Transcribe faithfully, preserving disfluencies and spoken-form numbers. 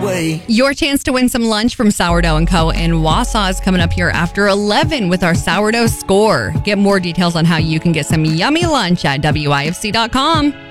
way. Your chance to win some lunch from Sourdough and Co. in Wausau is coming up here after eleven with our sourdough score. Get more details on how you can get some yummy lunch at W I F C dot com.